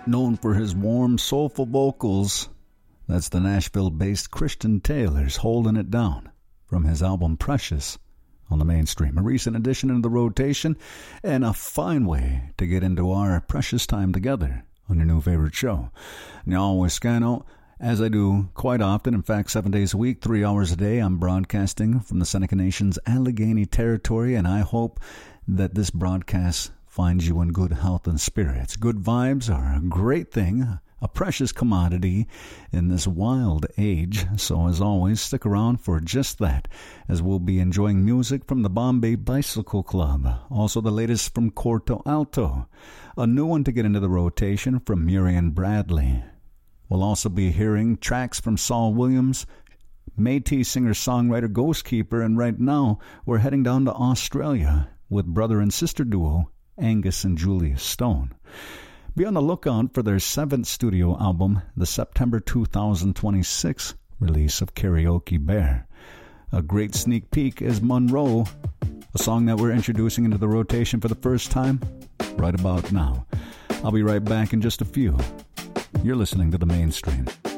known for his warm, soulful vocals. That's the Nashville-based Christian Taylor's Holding It Down from his album Precious on the Mainstream. A recent addition into the rotation and a fine way to get into our precious time together on your new favorite show. Now, Wiscano, as I do quite often, in fact 7 days a week, 3 hours a day, I'm broadcasting from the Seneca Nation's Allegheny territory, and I hope that this broadcast finds you in good health and spirits. Good vibes are a great thing, a precious commodity in this wild age. So as always, stick around for just that, as we'll be enjoying music from the Bombay Bicycle Club, also the latest from Corto Alto, a new one to get into the rotation from Murian Bradley. We'll also be hearing tracks from Saul Williams, Métis singer-songwriter Ghostkeeper, and right now we're heading down to Australia with brother and sister duo Angus and Julia Stone. Be on the lookout for their 7th studio album, the September 2026 release of Karaoke Bear. A great sneak peek is Monroe, a song that we're introducing into the rotation for the first time right about now. I'll be right back in just a few. You're listening to The Mainstream.